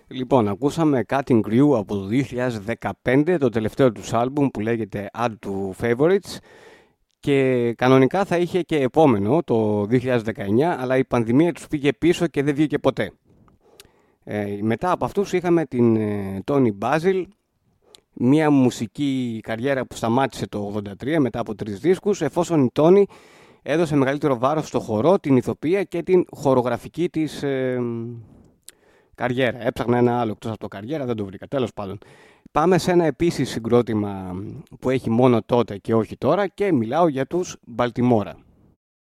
Λοιπόν, ακούσαμε Cutting Crew από το 2015, το τελευταίο τους άλμπουμ που λέγεται Add to Favorites, και κανονικά θα είχε και επόμενο το 2019, αλλά η πανδημία τους πήγε πίσω και δεν βγήκε ποτέ. Μετά από αυτούς είχαμε την Tony Basil, μια μουσική καριέρα που σταμάτησε το 1983 μετά από 3 δίσκους, εφόσον η Tony έδωσε μεγαλύτερο βάρος στο χορό, την ηθοποιία και την χορογραφική της καριέρα. Έψαχνα ένα άλλο εκτός από το καριέρα, δεν το βρήκα. Τέλος πάντων. Πάμε σε ένα επίσης συγκρότημα που έχει μόνο τότε και όχι τώρα, και μιλάω για τους Baltimora.